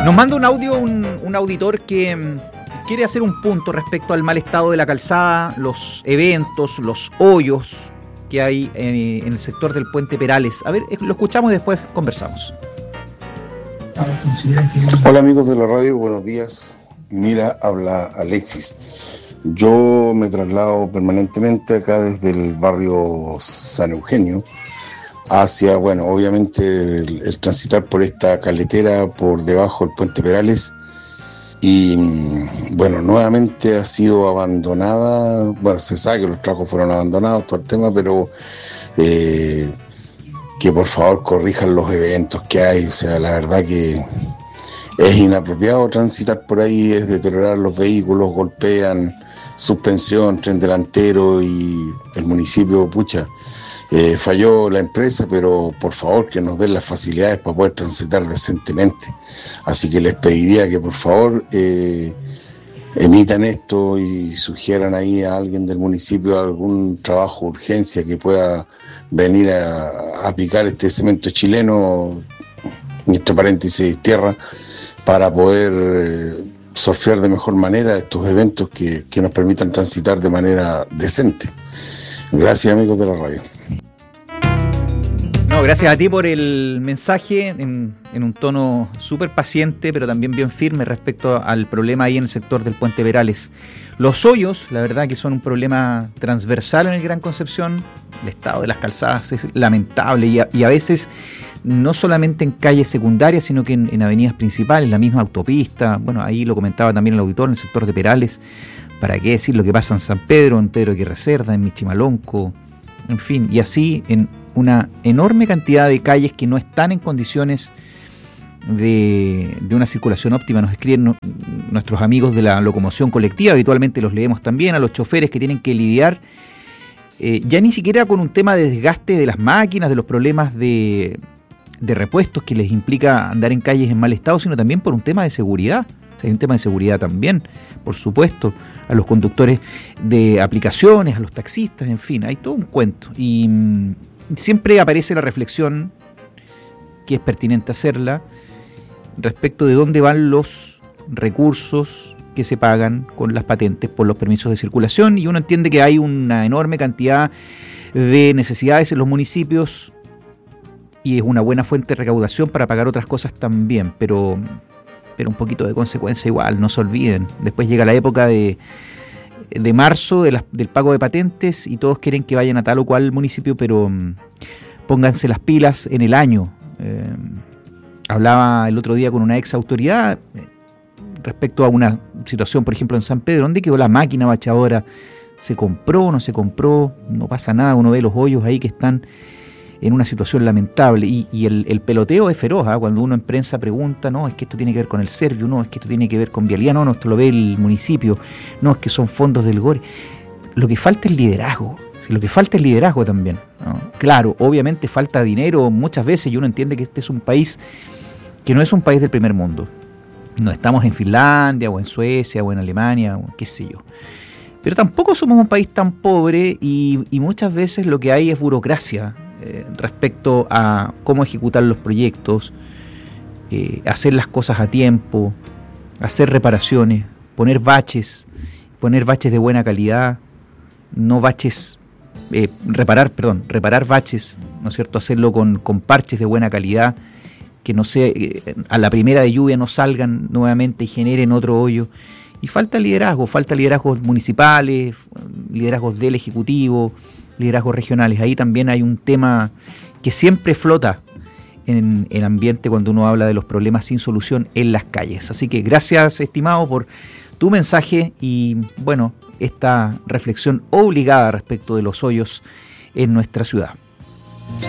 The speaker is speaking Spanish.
Nos manda un audio un auditor que quiere hacer un punto respecto al mal estado de la calzada, los eventos, los hoyos que hay en el sector del Puente Perales. A ver, lo escuchamos y después conversamos. Hola amigos de la radio, buenos días. Mira, habla Alexis. Yo me traslado permanentemente acá desde el barrio San Eugenio hacia, bueno, obviamente el transitar por esta carretera por debajo del Puente Perales y, bueno, nuevamente ha sido abandonada. Bueno, se sabe que los trabajos fueron abandonados, todo el tema, pero que por favor corrijan los eventos que hay. O sea, la verdad que es inapropiado transitar por ahí, es deteriorar los vehículos, golpean, suspensión, tren delantero, y el municipio, falló la empresa, pero por favor que nos den las facilidades para poder transitar decentemente. Así que les pediría que por favor emitan esto y sugieran ahí a alguien del municipio algún trabajo de urgencia que pueda venir a aplicar este cemento chileno, entre paréntesis tierra, para poder surfear de mejor manera estos eventos que nos permitan transitar de manera decente. Gracias amigos de la radio. No, gracias a ti por el mensaje en un tono súper paciente, pero también bien firme respecto al problema ahí en el sector del Puente Perales. Los hoyos, la verdad que son un problema transversal en el Gran Concepción. El estado de las calzadas es lamentable y a veces no solamente en calles secundarias, sino que en avenidas principales, la misma autopista. Bueno, ahí lo comentaba también el auditor, en el sector de Perales. ¿Para qué decir lo que pasa en San Pedro, en Pedro Aguirre Cerda, en Michimalonco? En fin, y así en una enorme cantidad de calles que no están en condiciones de una circulación óptima. Nos escriben nuestros amigos de la locomoción colectiva, habitualmente los leemos también, a los choferes que tienen que lidiar ya ni siquiera con un tema de desgaste de las máquinas, de los problemas de repuestos que les implica andar en calles en mal estado, sino también por un tema de seguridad. Hay un tema de seguridad también, por supuesto, a los conductores de aplicaciones, a los taxistas, en fin, hay todo un cuento. Y siempre aparece la reflexión, que es pertinente hacerla, respecto de dónde van los recursos que se pagan con las patentes por los permisos de circulación, y uno entiende que hay una enorme cantidad de necesidades en los municipios y es una buena fuente de recaudación para pagar otras cosas también, pero un poquito de consecuencia igual, no se olviden. Después llega la época de marzo del pago de patentes y todos quieren que vayan a tal o cual municipio, pero pónganse las pilas en el año. Hablaba el otro día con una ex autoridad respecto a una situación, por ejemplo, en San Pedro. ¿Dónde quedó la máquina bachadora? ¿Se compró o no se compró? No pasa nada, uno ve los hoyos ahí que están en una situación lamentable, y el peloteo es feroz, ¿eh? Cuando uno en prensa pregunta, no, es que esto tiene que ver con el Servio, no, es que esto tiene que ver con Vialidad, no, esto lo ve el municipio, no, es que son fondos del GORE. Lo que falta es liderazgo, también, ¿no? Claro, obviamente falta dinero muchas veces, y uno entiende que este es un país que no es un país del primer mundo. No estamos en Finlandia, o en Suecia, o en Alemania, o qué sé yo. Pero tampoco somos un país tan pobre, y muchas veces lo que hay es burocracia respecto a cómo ejecutar los proyectos, hacer las cosas a tiempo, hacer reparaciones, poner baches de buena calidad, no baches, reparar baches, ¿no es cierto? Hacerlo con parches de buena calidad, que no sea, a la primera de lluvia no salgan nuevamente y generen otro hoyo. Y falta liderazgos municipales, liderazgos del Ejecutivo, liderazgos regionales. Ahí también hay un tema que siempre flota en el ambiente cuando uno habla de los problemas sin solución en las calles. Así que gracias, estimado, por tu mensaje y, bueno, esta reflexión obligada respecto de los hoyos en nuestra ciudad.